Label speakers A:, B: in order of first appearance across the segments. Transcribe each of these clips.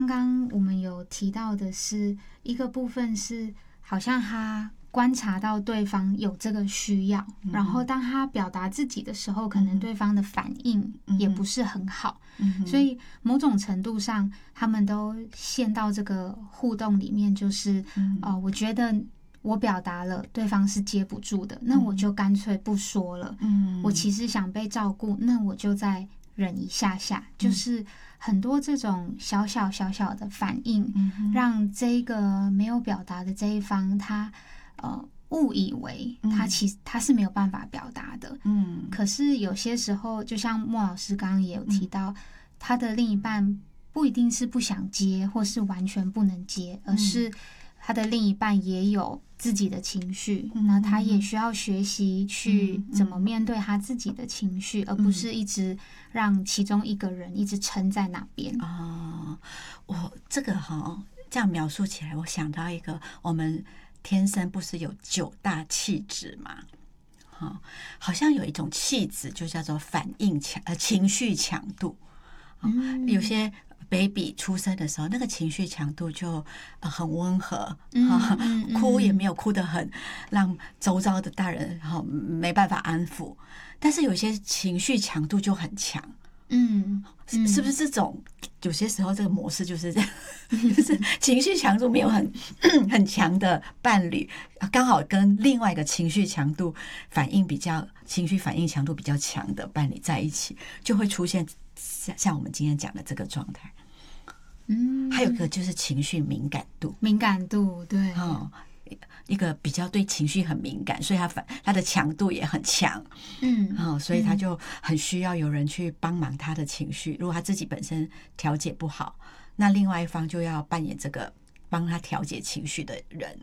A: 刚刚我们有提到的是一个部分是好像他观察到对方有这个需要，然后当他表达自己的时候，可能对方的反应也不是很好，所以某种程度上他们都陷到这个互动里面，就是我觉得我表达了对方是接不住的，那我就干脆不说了，我其实想被照顾，那我就再忍一下下，就是很多这种小小的反应，让这个没有表达的这一方他误以为他是没有办法表达的，可是有些时候就像莫老师刚刚也有提到，他的另一半不一定是不想接或是完全不能接，而是他的另一半也有自己的情绪，那他也需要学习去怎么面对他自己的情绪，而不是一直让其中一个人一直撑在那边。
B: 我这个这样描述起来，我想到一个，我们天生不是有9大气质嘛？好像有一种气质就叫做反应强，情绪强度。有些 baby 出生的时候，那个情绪强度就很温和，哭也没有哭得很让周遭的大人没办法安抚，但是有些情绪强度就很强。是不是这种有些时候这个模式就是这样，就是情绪强度没有很强的伴侣，刚好跟另外一个情绪强度情绪反应强度比较强的伴侣在一起，就会出现像我们今天讲的这个状态。还有一个就是情绪敏感度，
A: 对，
B: 一个比较对情绪很敏感，所以他的强度也很强，所以他就很需要有人去帮忙他的情绪。如果他自己本身调节不好，那另外一方就要扮演这个帮他调节情绪的人。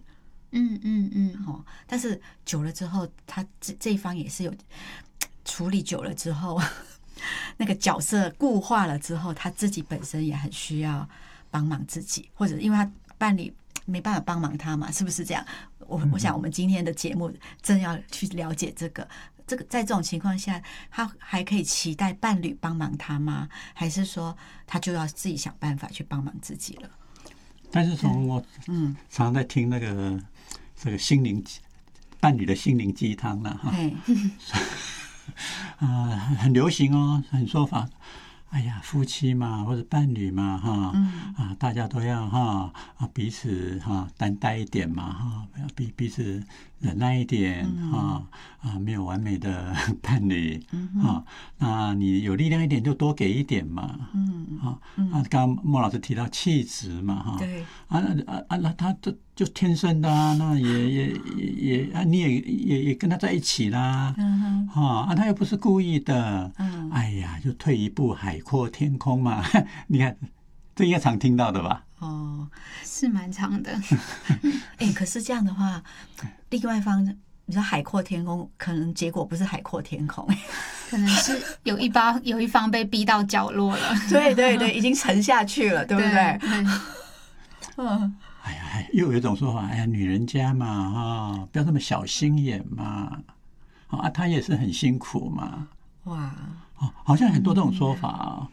B: 但是久了之后，他这一方也是有处理久了之后，那个角色固化了之后，他自己本身也很需要帮忙自己，或者因为他伴侣没办法帮忙他嘛，是不是这样？我想我们今天的节目正要去了解这个在这种情况下，他还可以期待伴侣帮忙他吗？还是说他就要自己想办法去帮忙自己了？
C: 但是从我常在听这个伴侣的心灵鸡汤了很流行哦，很说法。哎呀，夫妻嘛，或者伴侣嘛，大家都要彼此担待一点嘛，彼此忍耐一点没有完美的伴侣那你有力量一点就多给一点嘛，刚刚莫老师提到气质嘛，
B: 对
C: 那他就天生的那你也跟他在一起啦，他又不是故意的，哎呀，就退一步海阔天空嘛，你看这应该常听到的吧？
A: 是蛮长的。
B: 可是这样的话，另外一方你说海阔天空，可能结果不是海阔天空，
A: 可能是有一方被逼到角落了。
B: 对，已经沉下去了，对不对？
C: 哎呀，又有一种说法，哎呀，女人家嘛，不要这么小心眼嘛，她也是很辛苦嘛，
B: 哇，
C: 好像很多这种说法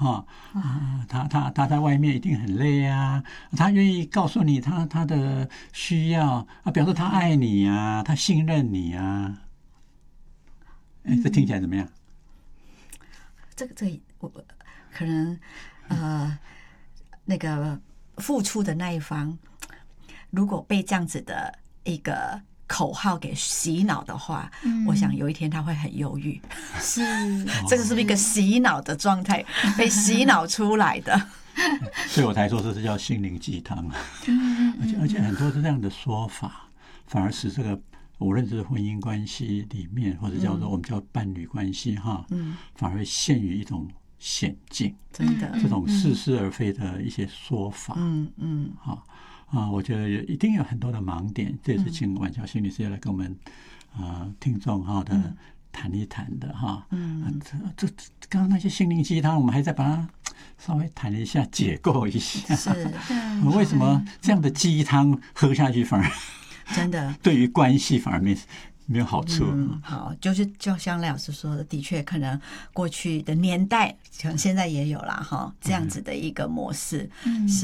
C: 他在外面一定很累啊，他愿意告诉你他的需要表示他爱你啊，他信任你啊，这听起来怎么样？
B: 这我可能那个付出的那一方，如果被这样子的一个口号给洗脑的话，我想有一天他会很忧郁。
A: 是，
B: 这个是不是一个洗脑的状态，被洗脑出来的？
C: 所以我才说这是叫心灵鸡汤。而且很多是这样的说法，反而使这个无论是婚姻关系里面，或者叫做我们叫伴侣关系反而陷于一种险境。
B: 真的，
C: 这种似是而非的一些说法。我觉得一定有很多的盲点，这也是请婉乔心理师要来跟我们听众的谈一谈的这刚刚那些心灵鸡汤，我们还在把它稍微谈一下，解构一下。
B: 是，
C: 为什么这样的鸡汤喝下去反而
B: 真的
C: 对于关系反而没有好处？
B: 好，就像赖老师说的，的确可能过去的年代，可能现在也有啦这样子的一个模式，是